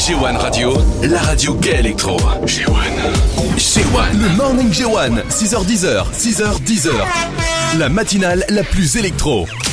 G1 Radio, la radio gay électro. G1. Le Morning G1, 6h10, 6h10. La matinale la plus électro.